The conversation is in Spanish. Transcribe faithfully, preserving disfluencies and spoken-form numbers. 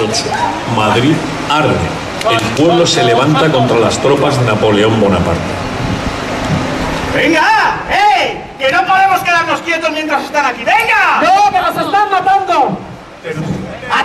ocho. Madrid arde. El pueblo se levanta contra las tropas de Napoleón Bonaparte. ¡Venga! ¡Eh! ¡Que no podemos quedarnos quietos mientras están aquí! ¡Venga! ¡No, que nos están matando! ¿Te